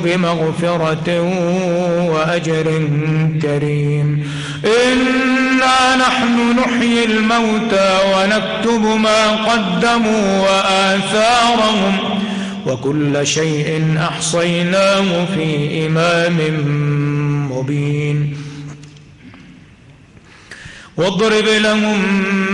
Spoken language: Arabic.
بمغفرة وأجر كريم. إنا نحن نحيي الموتى ونكتب ما قدموا وآثارهم وكل شيء أحصيناه في إمام مبين. واضرب لهم